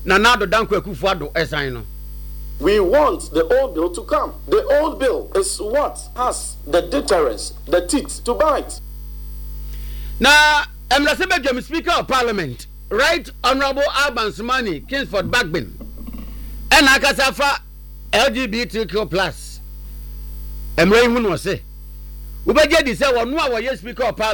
na Nado Dankwa Akufo-Addo esan no. We want the old bill to come. The old bill is what has the deterrence, the teeth to bite. Now, Emrasebe Speaker of Parliament, Right Honorable Alban Sumani, Kingsford Bagbin, and Akasafa LGBTQ+. Emre Hunu say, Ubeje di say one more Speaker of Parliament.